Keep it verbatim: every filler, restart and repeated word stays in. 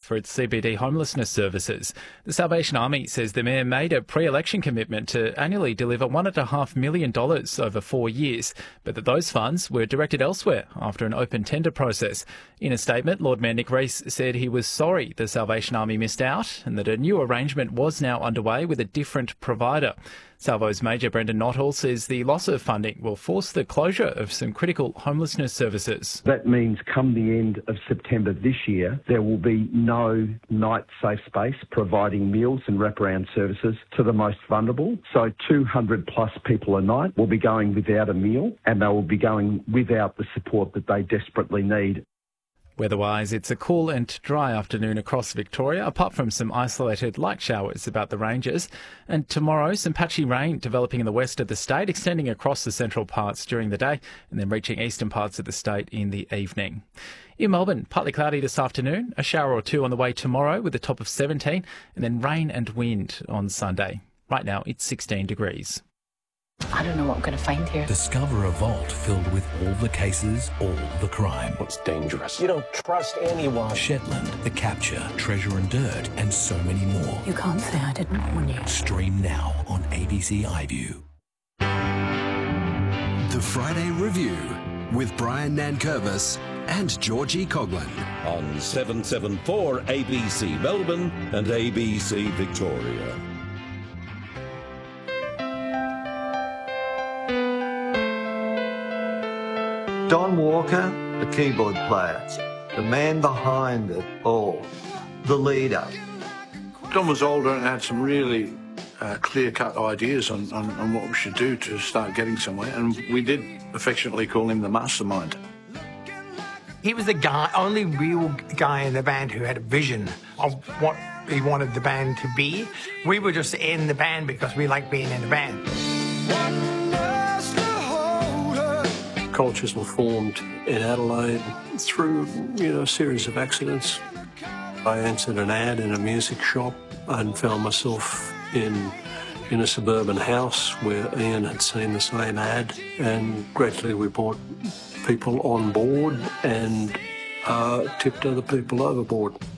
for its C B D homelessness services. The Salvation Army says the Mayor made a pre-election commitment to annually deliver one point five million dollars over four years, but that those funds were directed elsewhere after an open tender process. In a statement, Lord Mayor Nick Rees said he was sorry the Salvation Army missed out and that a new arrangement was now underway with a different provider. Salvo's Major Brendan Nothall says the loss of funding will force the closure of some critical homelessness services. That means come the end of September this year, there will be no night safe space providing meals and wraparound services to the most vulnerable. So two hundred plus people a night will be going without a meal and they will be going without the support that they desperately need. Weather-wise, it's a cool and dry afternoon across Victoria, apart from some isolated light showers about the ranges. And tomorrow, some patchy rain developing in the west of the state, extending across the central parts during the day and then reaching eastern parts of the state in the evening. In Melbourne, partly cloudy this afternoon, a shower or two on the way tomorrow with a top of seventeen, and then rain and wind on Sunday. Right now, it's sixteen degrees. I don't know what I'm going to find here. Discover a vault filled with all the cases, all the crime. It's dangerous. You don't trust anyone. Shetland, The Capture, Treasure and Dirt, and so many more. You can't say I didn't warn you. Stream now on A B C iView. The Friday Review with Brian Nankervis and Georgie Coughlin. On seven seventy-four A B C Melbourne and A B C Victoria. Don Walker, the keyboard player, the man behind it all, the leader. Don was older and had some really uh, clear-cut ideas on, on, on what we should do to start getting somewhere, and we did affectionately call him the mastermind. He was the guy, only real guy in the band who had a vision of what he wanted the band to be. We were just in the band because we liked being in the band. Cultures were formed in Adelaide through, you know, a series of accidents. I answered an ad in a music shop and found myself in in a suburban house where Ian had seen the same ad, and gradually we brought people on board and uh, tipped other people overboard.